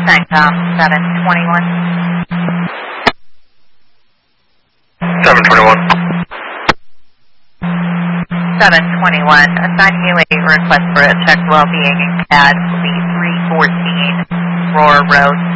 CENTCOM 721. 721. 721. Assign you a request for a check well-being in CAD. Will be 314 Roar Road,